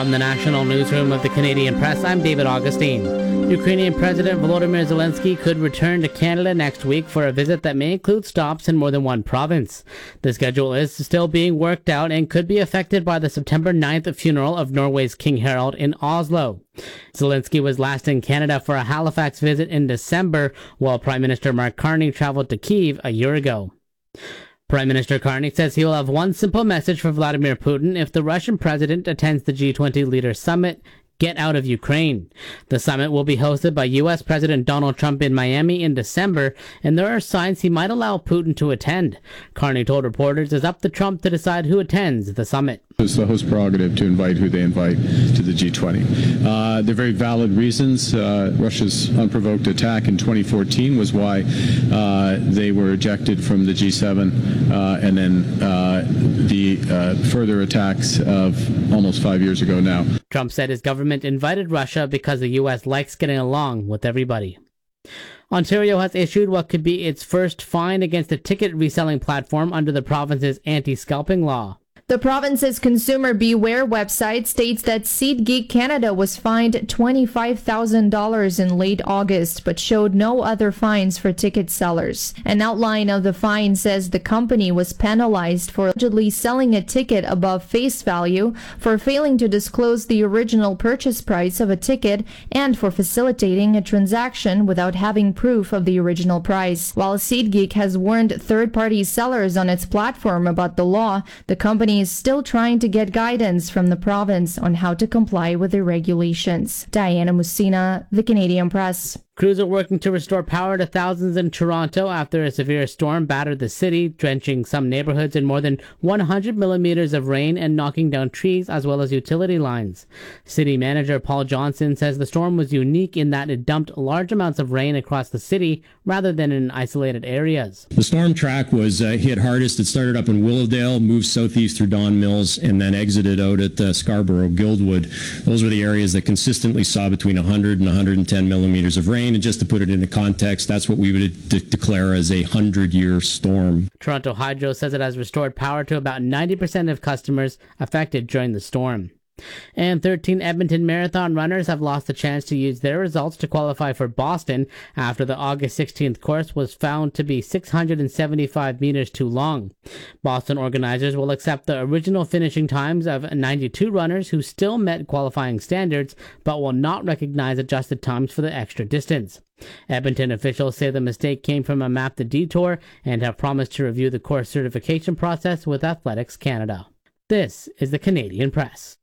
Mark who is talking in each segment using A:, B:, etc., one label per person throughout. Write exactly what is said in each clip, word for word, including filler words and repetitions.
A: From the National Newsroom of the Canadian Press, I'm David Augustine. Ukrainian President Volodymyr Zelensky could return to Canada next week for a visit that may include stops in more than one province. The schedule is still being worked out and could be affected by the September ninth funeral of Norway's King Harald in Oslo. Zelensky was last in Canada for a Halifax visit in December, while Prime Minister Mark Carney traveled to Kyiv a year ago. Prime Minister Carney says he will have one simple message for Vladimir Putin if the Russian president attends the G twenty Leaders Summit: get out of Ukraine. The summit will be hosted by U S President Donald Trump in Miami in December, and there are signs he might allow Putin to attend. Carney told reporters it's up to Trump to decide who attends the summit.
B: It's the host prerogative to invite who they invite to the G twenty. Uh, they're very valid reasons. Uh, Russia's unprovoked attack in twenty fourteen was why uh, they were ejected from the G seven, uh, and then uh, the uh, further attacks of almost five years ago now.
A: Trump said his government invited Russia because the U S likes getting along with everybody. Ontario has issued what could be its first fine against a ticket reselling platform under the province's anti-scalping law.
C: The province's Consumer Beware website states that SeatGeek Canada was fined twenty-five thousand dollars in late August, but showed no other fines for ticket sellers. An outline of the fine says the company was penalized for allegedly selling a ticket above face value, for failing to disclose the original purchase price of a ticket, and for facilitating a transaction without having proof of the original price. While SeatGeek has warned third-party sellers on its platform about the law, the company is still trying to get guidance from the province on how to comply with the regulations. Diana Musina, The Canadian Press.
A: Crews are working to restore power to thousands in Toronto after a severe storm battered the city, drenching some neighborhoods in more than one hundred millimeters of rain and knocking down trees as well as utility lines. City manager Paul Johnson says the storm was unique in that it dumped large amounts of rain across the city rather than in isolated areas.
D: The storm track was uh, hit hardest. It started up in Willowdale, moved southeast through Don Mills, and then exited out at uh, Scarborough Guildwood. Those were the areas that consistently saw between one hundred and one hundred ten millimeters of rain. And just to put it into context, that's what we would de- declare as a hundred-year storm.
A: Toronto Hydro says it has restored power to about ninety percent of customers affected during the storm. And thirteen Edmonton Marathon runners have lost the chance to use their results to qualify for Boston after the August sixteenth course was found to be six hundred seventy-five meters too long. Boston organizers will accept the original finishing times of ninety-two runners who still met qualifying standards, but will not recognize adjusted times for the extra distance. Edmonton officials say the mistake came from a map the detour and have promised to review the course certification process with Athletics Canada. This is the Canadian Press.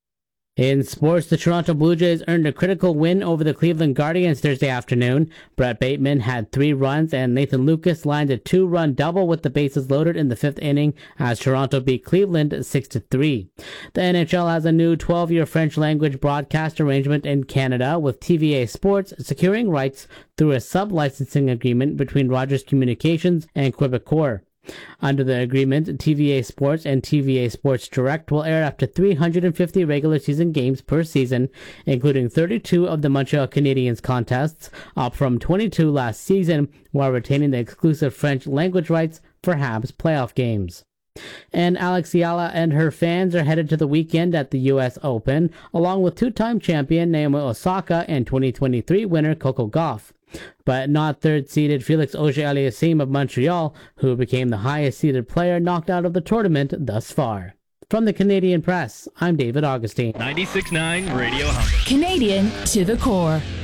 A: In sports, the Toronto Blue Jays earned a critical win over the Cleveland Guardians Thursday afternoon. Brett Bateman had three runs and Nathan Lucas lined a two-run double with the bases loaded in the fifth inning as Toronto beat Cleveland six to three. The N H L has a new twelve-year French-language broadcast arrangement in Canada, with T V A Sports securing rights through a sub-licensing agreement between Rogers Communications and Quebecor. Under the agreement, T V A Sports and T V A Sports Direct will air up to three hundred fifty regular season games per season, including thirty-two of the Montreal Canadiens contests, up from twenty-two last season, while retaining the exclusive French language rights for Habs playoff games. And Alex Ayala and her fans are headed to the weekend at the U S Open, along with two-time champion Naomi Osaka and twenty twenty-three winner Coco Gauff. But not third-seeded Felix Auger-Aliassime of Montreal, who became the highest-seeded player knocked out of the tournament thus far. From the Canadian Press, I'm David Augustine.
E: ninety-six point nine Radio Humber.
F: Canadian to the core.